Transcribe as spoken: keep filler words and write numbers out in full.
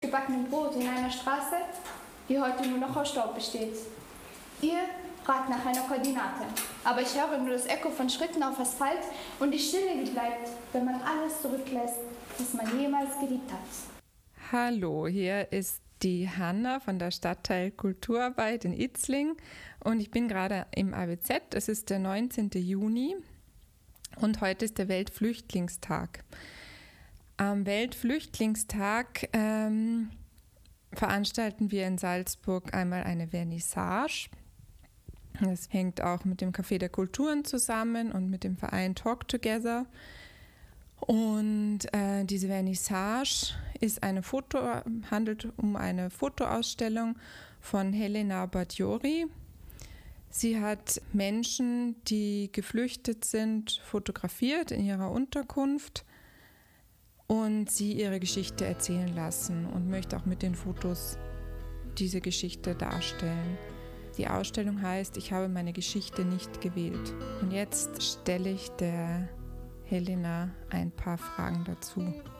gebackenen Brot in einer Straße, die heute nur noch aus Staub besteht. Ihr fragt nach einer Koordinate, aber ich höre nur das Echo von Schritten auf Asphalt und die Stille, die bleibt, wenn man alles zurücklässt, was man jemals geliebt hat. Hallo, hier ist die Hanna von der Stadtteil Kulturarbeit in Itzling und ich bin gerade im A W Z. Es ist der neunzehnten Juni und heute ist der Weltflüchtlingstag. Am Weltflüchtlingstag ähm, veranstalten wir in Salzburg einmal eine Vernissage. Das hängt auch mit dem Café der Kulturen zusammen und mit dem Verein Talk Together. Und äh, diese Vernissage ist eine Foto, handelt um eine Fotoausstellung von Helena Badjori. Sie hat Menschen, die geflüchtet sind, fotografiert in ihrer Unterkunft und sie ihre Geschichte erzählen lassen und möchte auch mit den Fotos diese Geschichte darstellen. Die Ausstellung heißt „Ich habe meine Geschichte nicht gewählt". Und jetzt stelle ich der Helena ein paar Fragen dazu.